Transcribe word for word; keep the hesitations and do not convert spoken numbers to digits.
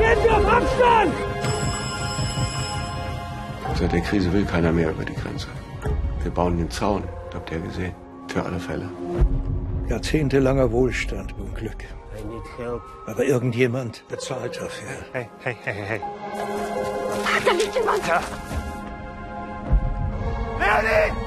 Stehen Sie auf Abstand! Seit der Krise will keiner mehr über die Grenze. Wir bauen den Zaun, habt ihr gesehen? Für alle Fälle. Jahrzehntelanger Wohlstand und Glück. I need help. Aber irgendjemand bezahlt dafür. Hey, hey, hey, hey. Hat da nicht jemand? Ja. Leonie!